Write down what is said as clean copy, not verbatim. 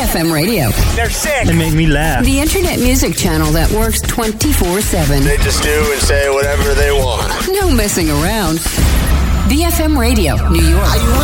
BFM Radio. They're sick. They make me laugh. The internet music channel that works 24/7. They just do and say whatever they want. No messing around. BFM Radio, New York.